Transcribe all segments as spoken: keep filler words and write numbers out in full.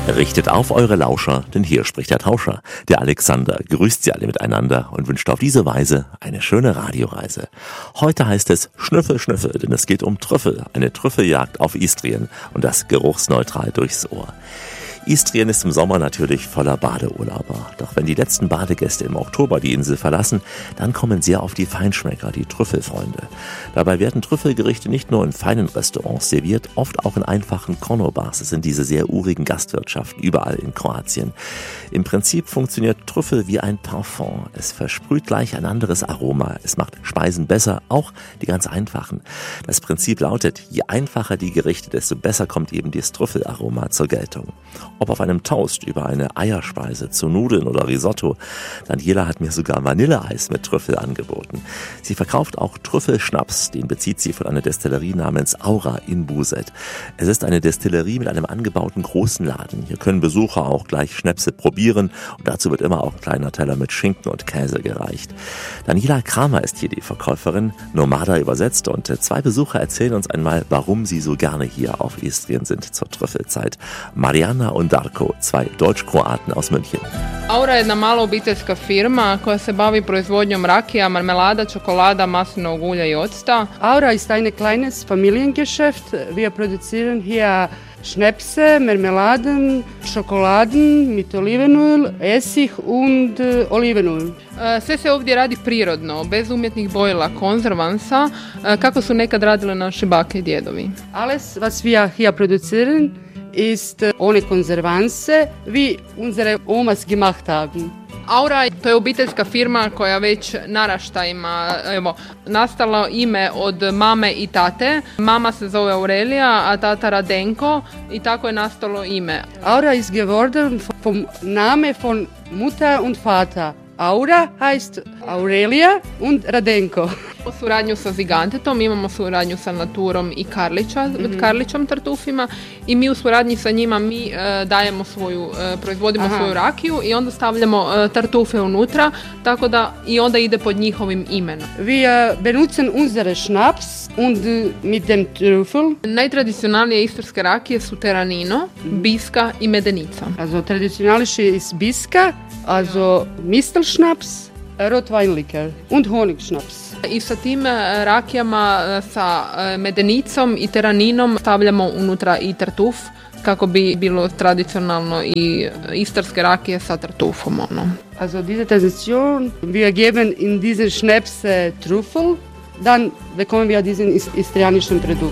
Richtet auf eure Lauscher, denn hier spricht der Tauscher. Der Alexander grüßt sie alle miteinander und wünscht auf diese Weise eine schöne Radioreise. Heute heißt es Schnüffel, Schnüffel, denn es geht um Trüffel, eine Trüffeljagd auf Istrien und das geruchsneutral durchs Ohr. Istrien ist im Sommer natürlich voller Badeurlauber. Doch wenn die letzten Badegäste im Oktober die Insel verlassen, dann kommen sehr oft die Feinschmecker, die Trüffelfreunde. Dabei werden Trüffelgerichte nicht nur in feinen Restaurants serviert, oft auch in einfachen Konobars. Es sind diese sehr urigen Gastwirtschaften überall in Kroatien. Im Prinzip funktioniert Trüffel wie ein Parfum. Es versprüht gleich ein anderes Aroma. Es macht Speisen besser, auch die ganz einfachen. Das Prinzip lautet, je einfacher die Gerichte, desto besser kommt eben das Trüffelaroma zur Geltung. Ob auf einem Toast, über eine Eierspeise, zu Nudeln oder Risotto. Daniela hat mir sogar Vanilleeis mit Trüffel angeboten. Sie verkauft auch Trüffelschnaps, den bezieht sie von einer Destillerie namens Aura in Buset. Es ist eine Destillerie mit einem angebauten großen Laden. Hier können Besucher auch gleich Schnäpse probieren und dazu wird immer auch ein kleiner Teller mit Schinken und Käse gereicht. Daniela Kramer ist hier die Verkäuferin, Nomada übersetzt, und zwei Besucher erzählen uns einmal, warum sie so gerne hier auf Istrien sind zur Trüffelzeit. Mariana und Darko, zwei Deutsch-Kroaten aus München. Aura je jedna mala obiteljska firma koja se bavi proizvodnjom rakija, marmelada, čokolada, maslinovog ulja i octa. Aura ist ein kleines Familiengeschäft. Wir produzieren hier Schnäpse, Marmeladen, Schokoladen mit Olivenöl, Essig und äh, Olivenöl. Sve se ovdje radi prirodno, bez umjetnih bojila, konzervansa, kako su nekad radile naše bake i djedovi. Alles, was wir hier produzieren, ist ohne Konservanse, wie unsere Omas gemacht haben. Aura, to je obiteljska firma koja već naraštajima, evo, nastalo ime od mame i tate. Mama se zove Aurelija, a tata Radenko i tako je nastalo ime. Aura ist geworden vom Name von Mutter und Vater. Aura heißt Aurelia und Radenko. Suradnju sa Zigantetom, imamo suradnju sa Naturom i Karlića, mm-hmm. Karlićom tartufima i mi u suradnji sa njima mi e, dajemo svoju, e, proizvodimo Aha. svoju rakiju i onda stavljamo e, tartufe unutra, tako da i onda ide pod njihovim imenom. Wir benutzen unsere Schnaps und mit dem Trüffel. Najtradicionalnije istarske rakije su Teranino, Biska i Medenica. Also traditionalische ist Biska, also Mistelschnaps, Rotweinlikör und Honigschnaps. I sa tim rakijama, sa Medenicom i Teraninom stavljamo unutra i tartuf kako bi bilo tradicionalno i istarske rakije sa tartufom. Ono. Also diese Tradition, wir geben in diesen Schnaps äh, Trüffel, dann bekommen wir diesen istrianischen Produkt.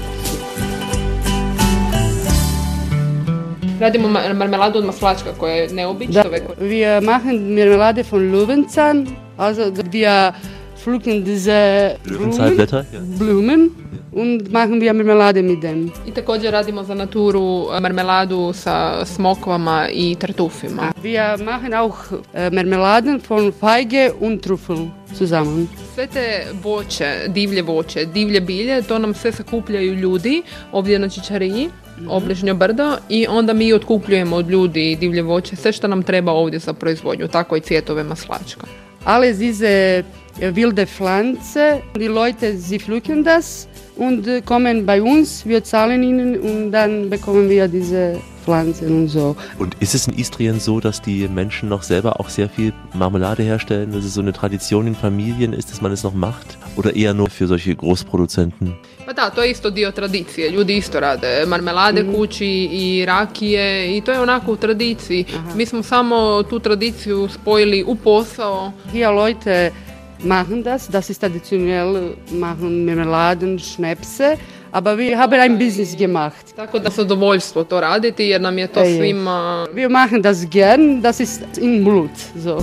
Radimo marmeladu od maslačka koja je neobična. Da, wir machen Marmelade von Löwenzahn, also wir pflücken diese Blumen, Blumen und machen wir Marmelade mit dem. I također radimo za Naturu marmeladu sa smokvama i tartufima. Wir machen auch Marmeladen von Feige und Trüffel zusammen. Sve te voće, divlje voće, divlje bilje, to nam sve sakupljaju ljudi ovdje na Čičariji, obližnjo brdo, i onda mi otkupljujemo od ljudi divlje voće, sve što nam treba ovdje za proizvodnju, tako i cvjetove maslačka. Alles diese wilde Pflanze, die Leute, sie pflücken das und kommen bei uns, wir zahlen ihnen und dann bekommen wir diese Pflanzen und so. Und ist es in Istrien so, dass die Menschen noch selber auch sehr viel Marmelade herstellen, dass es so eine Tradition in Familien ist, dass man es noch macht? Oder eher nur für solche Großproduzenten? Pa da, to je isto dio tradicije, ljudi isto rade marmelade mm. kući i rakije i to je onako u tradiciji. Aha. Mi smo samo tu tradiciju spojili u posao. Hier Leute machen das, das ist traditionell, machen Marmeladen, Schnäpse, aber wir haben ein Business gemacht. Tako da zadovoljstvo to raditi jer nam je to Ej, svima... Wir machen das gern, das ist in Blut. So.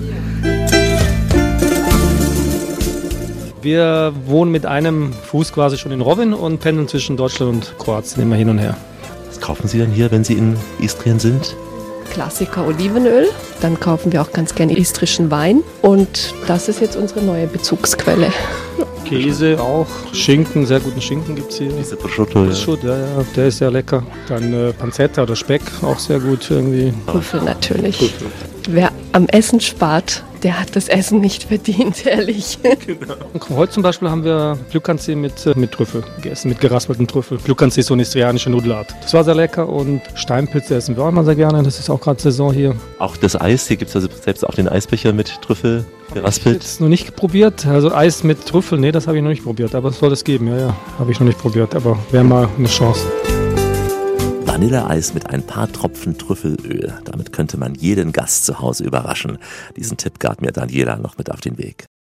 Wir wohnen mit einem Fuß quasi schon in Rovinj und pendeln zwischen Deutschland und Kroatien immer hin und her. Was kaufen Sie denn hier, wenn Sie in Istrien sind? Klassiker Olivenöl, dann kaufen wir auch ganz gerne istrischen Wein und das ist jetzt unsere neue Bezugsquelle. Käse auch, Schinken, sehr guten Schinken gibt es hier. Diese Prosciutto, ja. Prosciutto, ja, ja, der ist sehr lecker. Dann äh, Pancetta oder Speck, auch sehr gut irgendwie. Trüffel natürlich. Trüffel. Wer am Essen spart, der hat das Essen nicht verdient, ehrlich. Genau. Heute zum Beispiel haben wir Plükanzee mit, mit Trüffel gegessen, mit geraspelten Trüffel. Plükanzee ist so eine istrianische Nudelart. Das war sehr lecker und Steinpilze essen wir auch immer sehr gerne. Das ist auch gerade Saison hier. Auch das Eis, hier gibt es also selbst auch den Eisbecher mit Trüffel geraspelt. Ich habe es noch nicht probiert. Also Eis mit Trüffel, nee, das habe ich noch nicht probiert. Aber es soll es geben, ja, ja. Habe ich noch nicht probiert, aber wäre mal eine Chance. Vanilleeis mit ein paar Tropfen Trüffelöl. Damit könnte man jeden Gast zu Hause überraschen. Diesen Tipp gab mir Daniela noch mit auf den Weg.